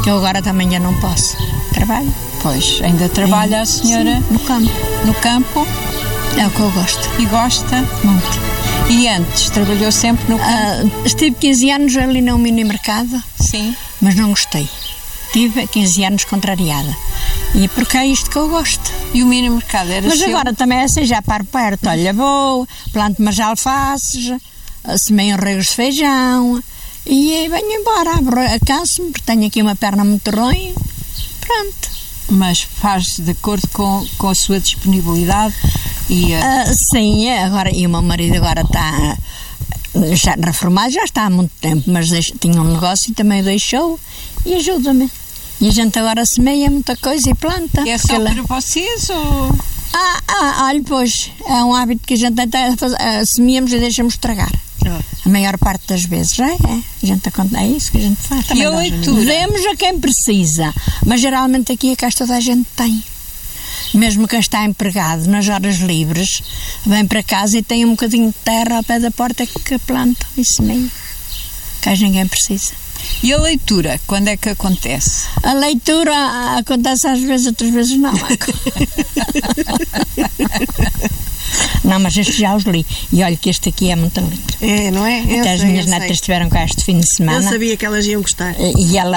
que eu agora também já não posso. Trabalho. Pois, ainda trabalha a senhora? Sim, no campo. No campo? É o que eu gosto. E gosta? Muito. E antes, trabalhou sempre no campo? Estive 15 anos ali no mini mercado. Sim. Mas não gostei. Tive 15 anos contrariada. E porque é isto que eu gosto. E o mini mercado era Mas seu? agora também é assim, já paro perto. Olha, vou, planto umas alfaces, semeio regos de feijão e aí venho embora. Canso-me porque tenho aqui uma perna muito ruim. Pronto. Mas faz de acordo com a sua disponibilidade e sim, agora, e o meu marido agora está já reformado, já está há muito tempo, mas tinha um negócio e também o deixou e ajuda-me. E a gente agora semeia muita coisa e planta. E é só para vocês ou... olha, pois, é um hábito que a gente até semeamos e deixamos estragar. A maior parte das vezes, é isso que a gente faz. E a leitura? Demos a quem precisa, mas geralmente aqui a casa toda a gente tem. Mesmo quem está empregado nas horas livres, vem para casa e tem um bocadinho de terra ao pé da porta que planta e semeia. Caso ninguém precisa. E a leitura, quando é que acontece? A leitura acontece às vezes, outras vezes não. Não, mas estes já os li. E olha que este aqui é muito lindo. É, não é? Até as minhas netas estiveram cá este fim de semana. Eu sabia que elas iam gostar. E ela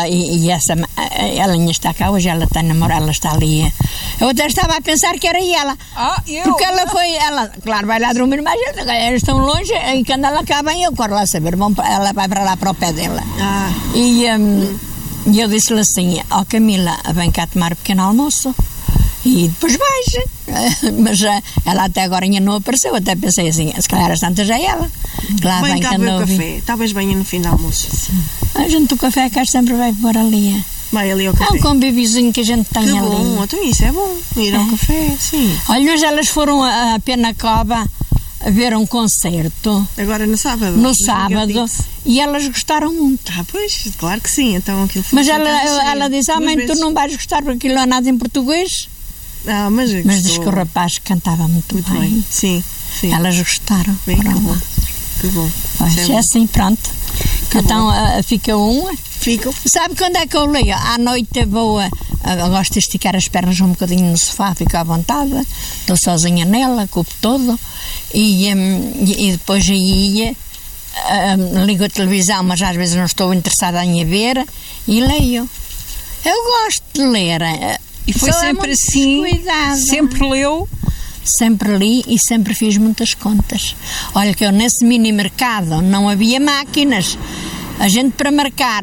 ainda está cá hoje, ela está namorada, ela está ali. Eu até estava a pensar que era ela. Porque ela, claro, vai lá dormir, mas eles estão longe, e quando ela cá vem, eu corro lá saber. Ela vai para lá para o pé dela. E eu disse-lhe assim: Camila, vem cá tomar um pequeno almoço. E depois vais. Mas ela até agora ainda não apareceu. Até pensei assim, se calhar as tantas é ela. Claro, vem cá beber o café. Talvez venha no fim do almoço. A gente do café cá sempre vai por ali. Vai ali ao café. É um convíviozinho que a gente tem ali. Bom, então isso é bom. Ir ao café, sim. Olha, hoje elas foram a Penacova a ver um concerto. Agora no sábado. No sábado. E elas gostaram muito. Pois, claro que sim. Então aquilo foi. Mas ela disse: mãe, tu não vais gostar porque aquilo não é nada em português. Mas diz que o rapaz cantava muito bem. Sim. Elas gostaram. Bem, que bom. Pois é assim, pronto. Então fica uma. Fico. Sabe quando é que eu leio? À noite eu gosto de esticar as pernas um bocadinho no sofá, fico à vontade, estou sozinha nela, cupo todo e depois aí ligo a televisão, mas às vezes não estou interessada em a ver e leio. Eu gosto de ler. E foi sempre assim? Sempre leu? Sempre li e sempre fiz muitas contas. Olha que eu nesse mini mercado não havia máquinas. A gente para marcar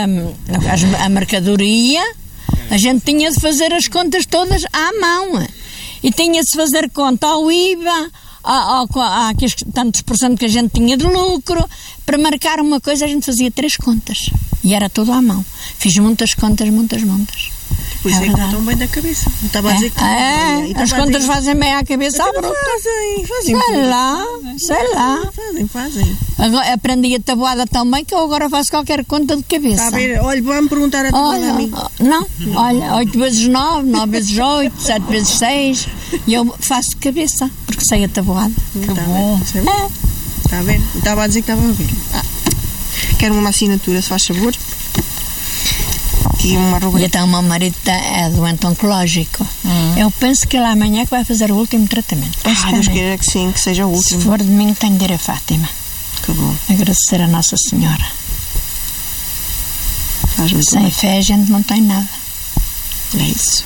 a mercadoria, a gente tinha de fazer as contas todas à mão. E tinha de fazer conta ao IVA, àqueles tantos por cento que a gente tinha de lucro. Para marcar uma coisa a gente fazia 3 contas. E era tudo à mão. Fiz muitas contas. Por isso é que estão bem da cabeça. Não estava a dizer que as contas fazem bem à cabeça à bruta. Fazem. Sei lá. Fazem. Agora, aprendi a tabuada tão bem que eu agora faço qualquer conta de cabeça. Está a ver? Olha, vamos perguntar a tabuada a mim. Não, olha, 8 vezes 9, 9 vezes 8, 7 vezes 6. E eu faço de cabeça, porque sei a tabuada. Que bom. Está a ver? Estava a dizer que estava a ver. Quero uma assinatura, se faz favor. E então o meu marido é doente oncológico. Eu penso que ele amanhã que vai fazer o último tratamento. Deus queira que sim, que seja o último. Se for de mim, tenho de ir a Fátima. Que bom. Agradecer a Nossa Senhora. Sem fé a gente não tem nada. É isso.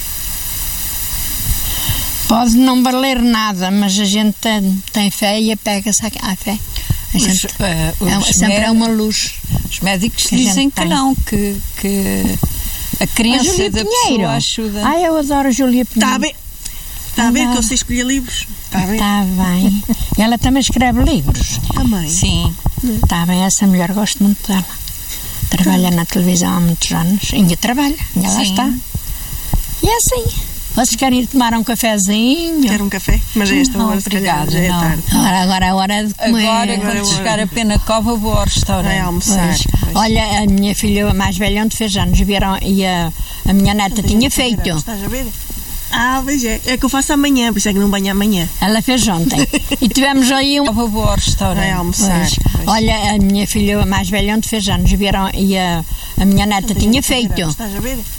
Pode não valer nada, mas a gente tem fé e apega-se à fé. A gente, sempre é uma luz. Os médicos dizem que não, que a crença da pessoa ajuda. Eu adoro a Júlia Pinheiro. Está a ver que eu sei escolher livros? Está bem. Ela também escreve livros. Também? Sim. Está bem, essa mulher, gosto muito dela. Trabalha na televisão há muitos anos. Ainda trabalha, ainda lá está. E é assim. Vocês querem ir tomar um cafezinho? Quero um café, mas esta hora se calhar já é tarde. Agora é hora de comer. Agora quando chegar a Penacova, vou ao restaurante. Vai almoçar. Olha, a minha filha mais velha ontem fez anos, vieram, e a minha neta tinha feito. Estás a ver? Pois é que eu faço amanhã, por isso é que não venho amanhã. Ela fez ontem. E tivemos aí vou ao restaurante. Vai almoçar. Olha, a minha filha mais velha ontem fez anos, vieram, e a A minha neta tinha feito. Estás a ver?